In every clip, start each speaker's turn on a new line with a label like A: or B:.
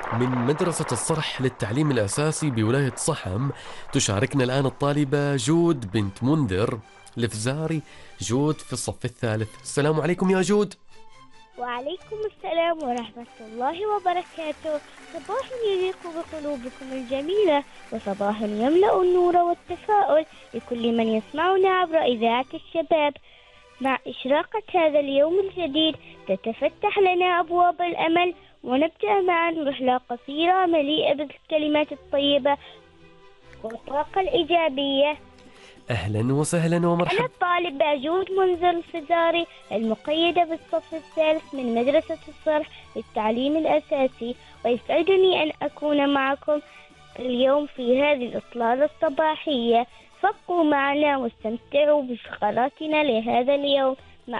A: من مدرسة الصرح للتعليم الأساسي بولاية صحم. تشاركنا الآن الطالبة جود بنت منذر الفزاري. جود في الصف الثالث. السلام عليكم يا جود.
B: وعليكم السلام ورحمة الله وبركاته. صباح يليق بقلوبكم الجميلة، وصباح يملأ النور والتفاؤل لكل من يسمعنا عبر إذاعة الشباب. مع إشراقة هذا اليوم الجديد تتفتح لنا أبواب الأمل، ونبدأ معا رحلة قصيرة مليئة بالكلمات الطيبة والطاقة الإيجابية.
A: أهلا وسهلا
B: أنا
A: ومرحبا.
B: الطالبة جود منذر الفزاري، المقيدة بالصف الثالث من مدرسة الصرح للتعليم الأساسي، ويسعدني أن أكون معكم اليوم في هذه الإطلالة الصباحية. فابقوا معنا واستمتعوا بفقراتنا لهذا اليوم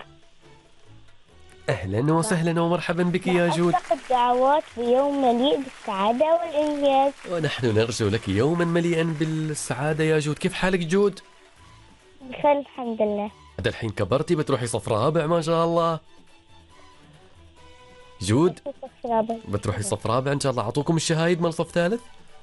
A: أهلا وسهلا ومرحبا بك يا
B: مع
A: جود.
B: أصدق الدعوات بيوم مليء بالسعادة والإنجاز.
A: ونحن نرجو لك يوما مليئا بالسعادة يا جود. كيف حالك جود؟
B: بخير الحمد لله.
A: هذا الحين كبرتي بتروحي صف رابع ما شاء الله. جود بتروحي صف رابع إن شاء الله. أعطوكم الشهايد مال صف ثالث؟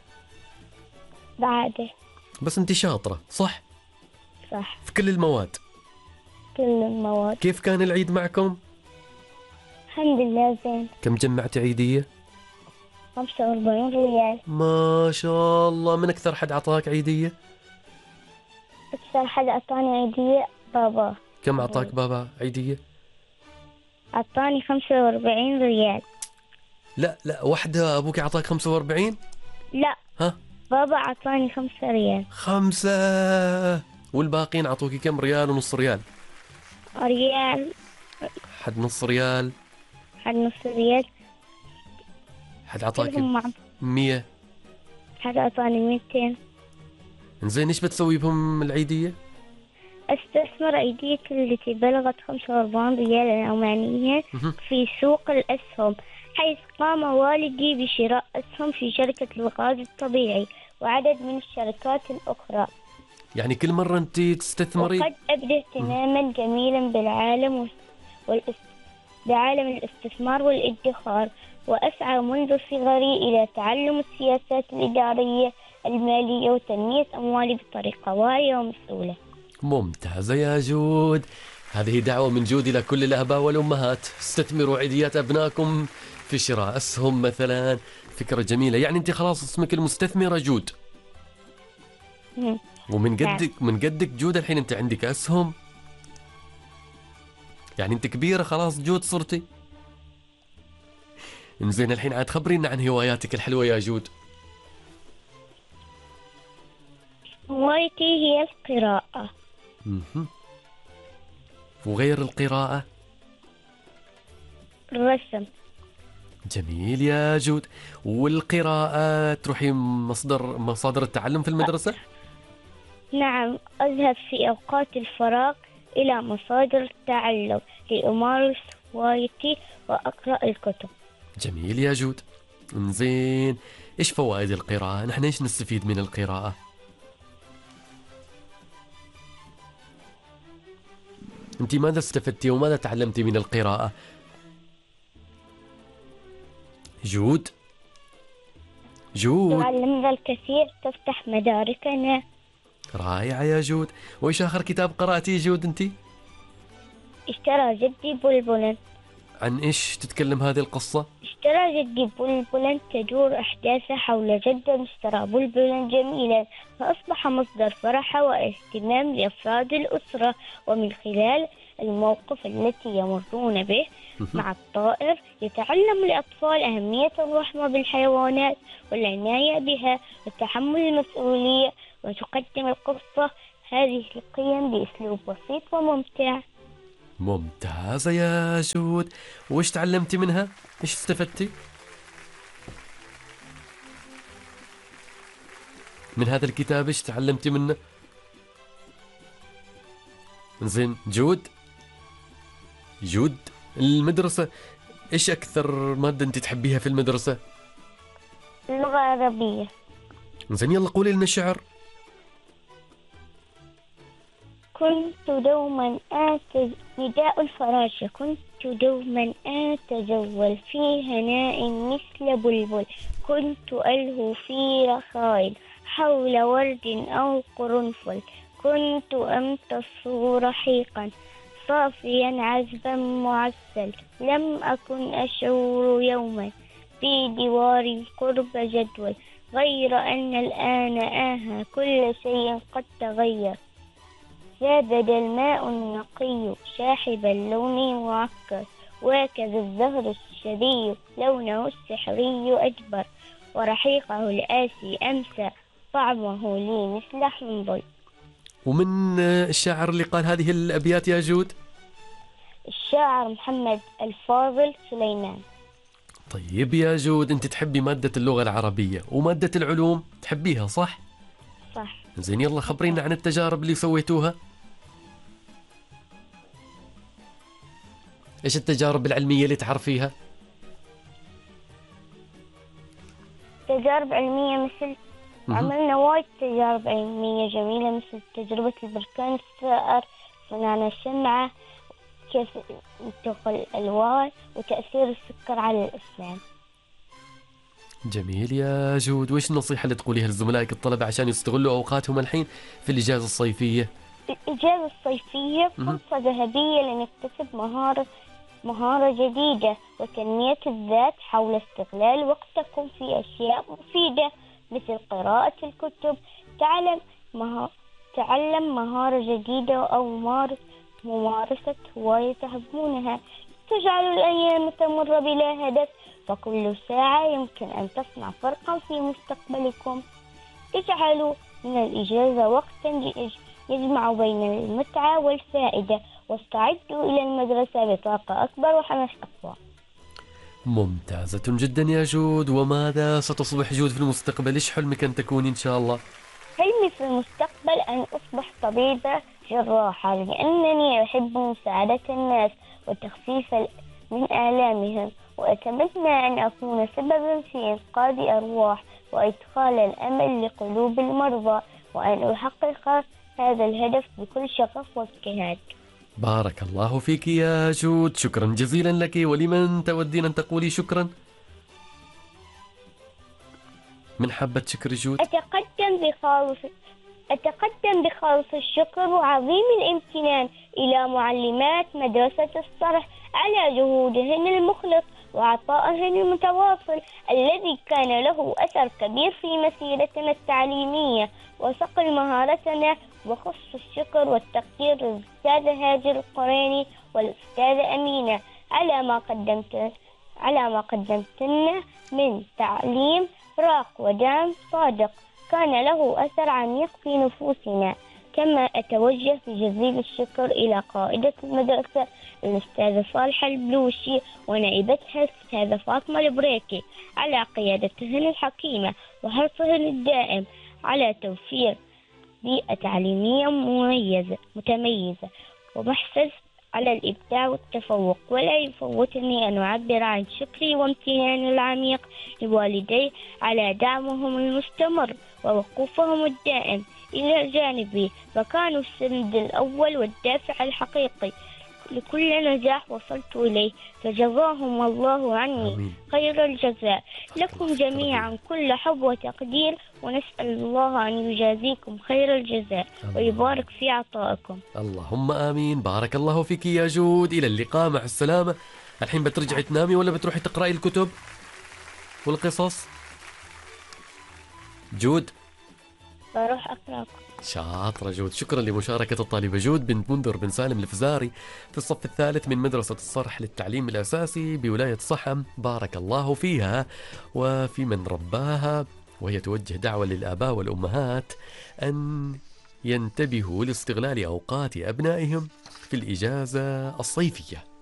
B: بعده.
A: بس أنت شاطرة صح؟
B: صح.
A: في كل المواد.
B: كل المواد.
A: كيف كان العيد معكم؟
B: الحمد لله زين.
A: كم جمعتي عيدية؟
B: 45 ريال.
A: ما شاء الله. من أكثر حد عطاك عيدية؟
B: أكثر حد أعطاني عيدية بابا.
A: كم أعطاك بابا عيدية؟
B: أعطاني 45 ريال.
A: لا وحدة. أبوك أعطاك 45؟
B: لا.
A: ها؟
B: بابا أعطاني 5 ريال.
A: 5. والباقين أعطوك كم؟ ريال ونص ريال؟
B: ريال.
A: حد نص ريال؟
B: حد نص ريال.
A: حد أعطاك
B: كلهم مع
A: 100؟
B: حد أعطاني 200.
A: إنزين إيش بتسوي بهم العيدية؟
B: استثمر عيديتي التي بلغت 45 ريالا عمانيا في سوق الأسهم، حيث قام والدي بشراء أسهم في شركة الغاز الطبيعي وعدد من الشركات الأخرى.
A: يعني كل مرة أنت تستثمري؟
B: وقد أبدى اهتماما جميلا بعالم الاستثمار والادخار، وأسعى منذ صغري إلى تعلم السياسات الإدارية المالية وتنمية أموالي بطريقة واعية ومسؤولة.
A: ممتازة يا جود. هذه دعوة من جود إلى كل الآباء والأمهات. استثمروا عيديات أبنائكم في شراء أسهم مثلا. فكرة جميلة. يعني أنت خلاص اسمك المستثمرة جود. ومن قدك جود الحين أنت عندك أسهم. يعني أنت كبيرة خلاص جود صرتي. إنزين الحين عاد خبرينا عن هواياتك الحلوة يا جود.
B: هوايتي هي القراءة.
A: وغير القراءة؟
B: الرسم.
A: جميل يا جود. والقراءة تروحي مصادر التعلم في المدرسة؟
B: نعم، أذهب في أوقات الفراغ إلى مصادر التعلم لأمارس هوايتي وأقرأ الكتب.
A: جميل يا جود. انزين ايش فوائد القراءة؟ نحن ايش نستفيد من القراءة؟ انت ماذا استفدتي وماذا تعلمتي من القراءة؟ جود.
B: تعلمنا الكثير، تفتح مداركنا.
A: رائعة يا جود. وايش آخر كتاب قرأتيه جود انت؟
B: اشترى جدي بلبلا.
A: عن ايش تتكلم هذه القصة؟
B: اشترى جدي بلبلا تدور أحداثه حول جدة اشترى بلبلا جميلا، فأصبح مصدر فرح واهتمام لأفراد الأسرة. ومن خلال الموقف التي يمرون به مع الطائر يتعلم الأطفال أهمية الرحمة بالحيوانات والعناية بها وتحمل المسؤولية. وتقدم القصة هذه القيم بأسلوب بسيط وممتع.
A: ممتازة يا جود. وإيش تعلمتي منها؟ إيش استفدتي من هذا الكتاب؟ إيش تعلمتي منه؟ زين جود. المدرسة إيش أكثر مادة أنت تحبيها في المدرسة؟
B: اللغة العربية.
A: زين يلا قولي لنا شعر.
B: كنت دوما آتي نداء الفراشة، كنت دوما أتجول في هناء مثل بلبل، كنت ألهو في رخاء حول ورد أو قرنفل، كنت أمتص رحيقا صافيا عذبا معسل، لم أكن أشعر يوما في دوار قرب جدول، غير أن الآن كل شيء قد تغير، زاد الماء النقي شاحب اللون معكر، وكذا الزهر الشذي لونه السحري أجبر، ورحيقه الآسي أمسى طعمه لي مثل حنظل.
A: ومن الشاعر اللي قال هذه الأبيات يا جود؟
B: الشاعر محمد الفاضل سليمان.
A: طيب يا جود، أنت تحبي مادة اللغة العربية ومادة العلوم تحبيها صح؟
B: صح.
A: زين، يلا خبرينا عن التجارب اللي سويتوها. إيش التجارب العلمية اللي تعرفيها؟
B: تجارب علمية مثل عملنا وايد تجارب علمية جميلة، مثل تجربة البركان الثائر، صنعنا شمعة، كيف تنتقل الألوان، وتأثير السكر على الإسلام.
A: جميل يا جود. وإيش النصيحة اللي تقوليها لزملائك الطلبة عشان يستغلوا أوقاتهم الحين في الإجازة الصيفية؟
B: الإجازة الصيفية فرصة ذهبية لنكتسب مهارة جديدة وتنمية الذات حول استغلال وقتكم في أشياء مفيدة مثل قراءة الكتب، تعلم مهارة جديدة أو ممارسة هواية تحبونها، تجعل الأيام تمر بلا هدف، فكل ساعة يمكن أن تصنع فرقا في مستقبلكم. اجعلوا من الإجازة وقتا يجمع بين المتعة والفائدة، واستعدوا إلى المدرسة بطاقة أكبر وحماس أقوى.
A: ممتازة جدا يا جود. وماذا ستصبح جود في المستقبل؟ إيش حلمك أن تكوني إن شاء الله؟
B: حلمي في المستقبل أن أصبح طبيبة جراحة، لأنني أحب مساعدة الناس وتخفيف من آلامهم، وأتمنى أن أكون سببا في إنقاذ أرواح وإدخال الأمل لقلوب المرضى، وأن أحقق هذا الهدف بكل شغف واجتهاد.
A: بارك الله فيك يا جود، شكرا جزيلا لك. ولمن تودين أن تقولي شكرا؟ من حابة تشكري جود؟
B: أتقدم بخالص الشكر وعظيم الامتنان إلى معلمات مدرسة الصرح على جهودهن المخلص وعطائهن المتواصل الذي كان له أثر كبير في مسيرتنا التعليمية وصقل مهارتنا، وخص الشكر والتقدير للأستاذة هاجر القريني والأستاذة أمينة على ما قدمتنا من تعليم راق ودعم صادق كان له أثر عميق في نفوسنا. كما أتوجه بجزيل الشكر إلى قائدة المدرسة الأستاذة صالحة البلوشي ونائبتها الأستاذة فاطمة البريكي على قيادتهن الحكيمة وحرصهن الدائم على توفير بيئة تعليمية متميزة ومحفز على الإبداع والتفوق. ولا يفوتني أن أعبر عن شكري وامتناني العميق لوالدي على دعمهم المستمر ووقوفهم الدائم إلى جانبي، فكانوا السند الأول والدافع الحقيقي لكل نجاح وصلت إليه، فجزاهم الله عني خير الجزاء. لكم جميعا كل حب وتقدير، ونسأل الله أن يجازيكم خير الجزاء ويبارك في عطائكم.
A: اللهم آمين. بارك الله فيك يا جود. إلى اللقاء، مع السلامة. الحين بترجعي تنامي ولا بتروحي تقرأي الكتب والقصص؟ جود
B: بروح أقرأ.
A: شاطرة جود. شكرا لمشاركة الطالبة جود بنت منذر بن سالم الفزاري في الصف الثالث من مدرسة الصرح للتعليم الأساسي بولاية صحم. بارك الله فيها وفي من رباها، وهي توجه دعوة للآباء والأمهات أن ينتبهوا لاستغلال أوقات أبنائهم في الإجازة الصيفية.